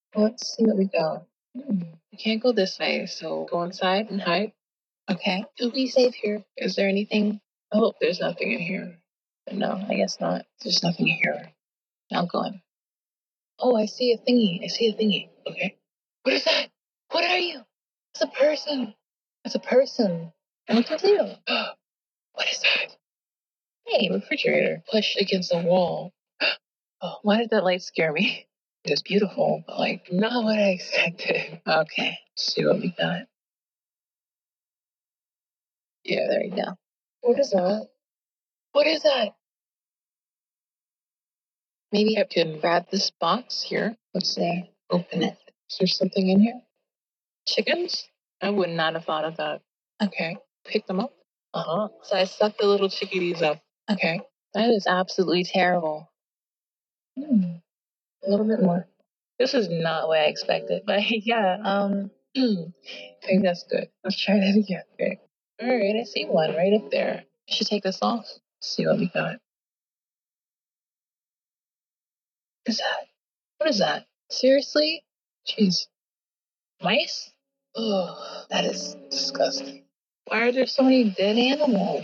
Let's see what we got. We can't go this way, so go inside and hide. Okay. You'll be safe here. Is there anything? Oh, there's nothing in here. No, I guess not. There's nothing in here. I'll go in. Oh, I see a thingy. I see a thingy. Okay. What is that? What are you? It's a person. It's a person. And look at you. What is that? Hey, refrigerator. Pushed against the wall. Oh, why did that light scare me? It was beautiful, but like not what I expected. Okay, let's see what we got. Yeah, there you go. What is that? What is that? Maybe I can grab this box here. Let's see. Open it. Is there something in here? Chickens? I would not have thought of that. Okay. Pick them up. Uh-huh. So I sucked the little chickadees up. Okay. That is absolutely terrible. A little bit more. This is not what I expected, but yeah, I think that's good. Let's try that again. Okay. All right, I see one right up there. I should take this off. Let's see what we got. What is that? What is that? Seriously? Jeez. Mice? Oh, that is disgusting. Why are there so many dead animals?